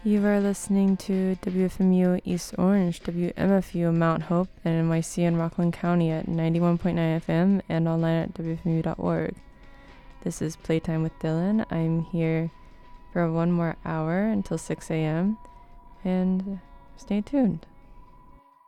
You are listening to WFMU East Orange, WMFU Mount Hope, and NYC in Rockland County at 91.9 FM and online at WFMU.org. This is Playtime with Dylan. I'm here for one more hour until 6 a.m. and stay tuned.